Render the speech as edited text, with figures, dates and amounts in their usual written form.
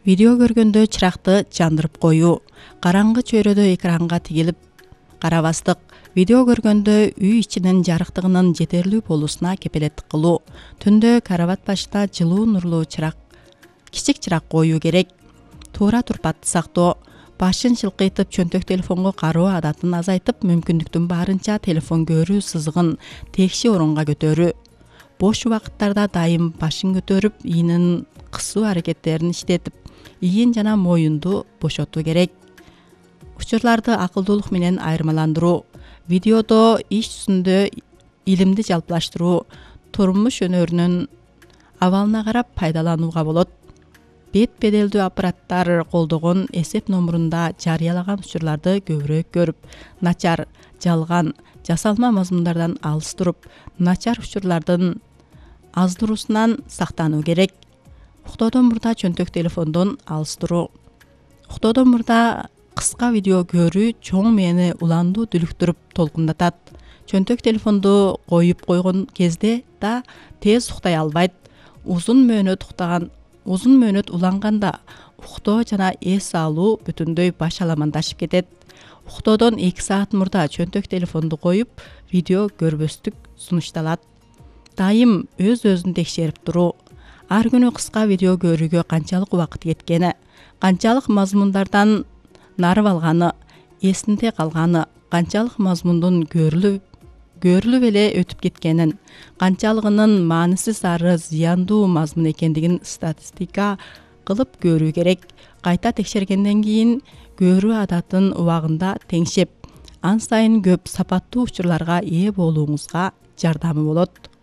Видео көргөндө чыракты жандырып коюу, караңгы чөйрөдө экранга тигилип карабастык, видео көргөндө үй ичинин жарыктыгынын жетерлүү болуусуна кепилеттик кылуу, түндө карабат башына жылуу нурлуу кичик чырак коюу керек. Туура турпатты сактоо, башын чылкыйтып чөнтөк телефонго кароо адатын азайтып, мүмкүндүктүн баарынча телефон көрүү сызыгын текши орунга көтөрүү. Бош убакыттарда дайым башын көтөрүп, иинин кысуу аракеттерин иштетип, ийин жана моюнду бошотуу керек. Учурларды акылдуулук менен айырмаландыруу, видеодо иш жүзүндө илимди жалпылаштыруу, турмуш өнөрүнүн абалына карап пайдаланууга болот. Бет беделдүү аппараттар колдогон эсеп номурунда жарыялаган учурларды көбүрөөк көрүп, начар, жалган, жасалма мазмундардан алыс туруп, начар учурлардын аздыруусунан сактануу керек. Уктоодон мурда чөнтөк телефондон алыс туруу. Уктоодон мурда кыска видео көрүү чоң мээни уландуу дүлүктүрүп толкундатат. Чөнтөк телефонду коюп койгон кезде да тез уктай албайт. Узун мөөнөт уланганда уктоо жана эс алуу бүтүндөй баш аламандашып кетет. Уктоодон 2 саат мурда чөнтөк телефонду коюп, видео көрбөстүк сунушталат. Дайым өз-өзүн текшерип туруу. Ар күнү кыска видео көрүүгө канчалык убакыт кеткени, канчалык мазмундардан нарып алганы, эсинде калганы, канчалык мазмундун көрүлүп эле өтүп кеткенин, канчалыгынын маанисиз ары зыяндуу мазмун экендигин статистика кылып көрүү керек. Кайта текшергенден кийин көрүү адатын убагында теңшеп, ан сайын көп сапаттуу учурларга ээ болууңузга жардамы болот.